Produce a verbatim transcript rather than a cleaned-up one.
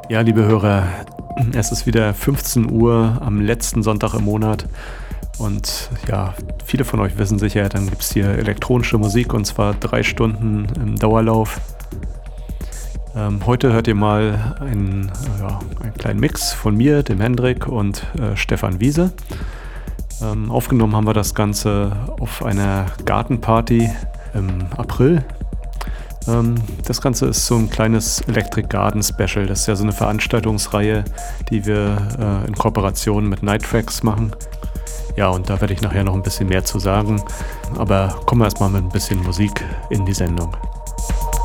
Ja, liebe Hörer, es ist wieder fünfzehn Uhr am letzten Sonntag im Monat und ja, viele von euch wissen sicher, dann gibt es hier elektronische Musik und zwar drei Stunden im Dauerlauf. Ähm, heute hört ihr mal einen, ja, einen kleinen Mix von mir, dem Hendrik und äh, Stefan Wiese. Ähm, aufgenommen haben wir das Ganze auf einer Gartenparty im April. Ähm, das Ganze ist so ein kleines Electric Garden Special. Das ist ja so eine Veranstaltungsreihe, die wir äh, in Kooperation mit Night Tracks machen. Ja, und da werde ich nachher noch ein bisschen mehr zu sagen. Aber kommen wir erstmal mit ein bisschen Musik in die Sendung.